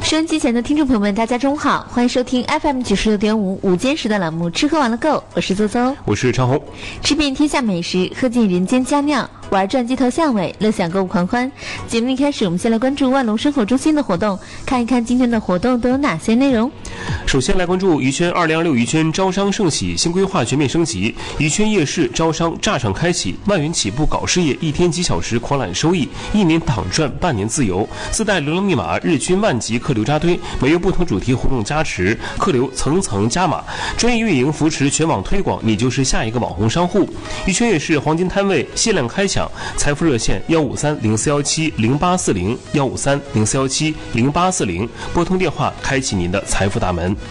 收音机前的听众朋友们，大家中午好，欢迎收听 FM 96.5午间时段栏目《吃喝玩乐购》，我是邹邹， 我是长红。 吃遍天下美食，喝尽人间佳酿，玩转街头巷尾，乐享购物狂欢。节目一开始，我们先来关注万隆生活中心的活动，看一看今天的活动都有哪些内容。 首先来关注宜轩2026宜轩招商盛喜新规划全面升级，宜轩夜市招商炸场开启，万元起步搞事业，1天几小时狂揽收益，1年躺赚，半年自由，自带流量密码，日均万级客流扎堆，每月不同主题活动加持，客流层层加码，专业运营扶持全网推广，你就是下一个网红商户。宜轩夜市黄金摊位限量开抢，财富热线15304170840，15304170840，拨通电话开启您的财富大门。